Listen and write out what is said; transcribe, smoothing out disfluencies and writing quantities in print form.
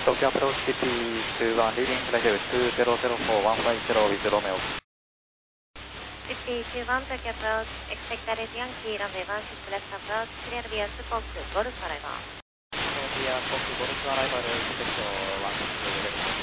Tokyo approach PT21 leading flight 2004150 with Romeo. PT21 Tokyo approach, expected Yankee runway 16 left approach, clear via Sukok, Golf arrival. Via Sukok, Golf arrival, expect 16 left.